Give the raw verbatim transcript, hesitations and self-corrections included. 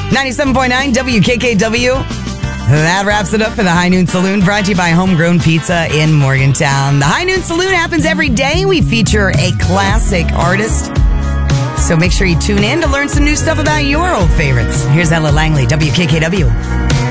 ninety-seven point nine W K K W. That wraps it up for the High Noon Saloon, brought to you by Homegrown Pizza in Morgantown. The High Noon Saloon happens every day. We feature a classic artist. So make sure you tune in to learn some new stuff about your old favorites. Here's Ella Langley, W K K W.